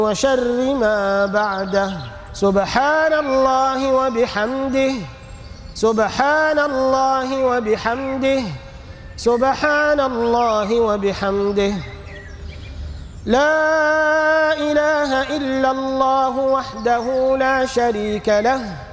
وشر ما بعده. سبحان الله وبحمده، سبحان الله وبحمده، سبحان الله وبحمده. لا إله إلا الله وحده لا شريك له،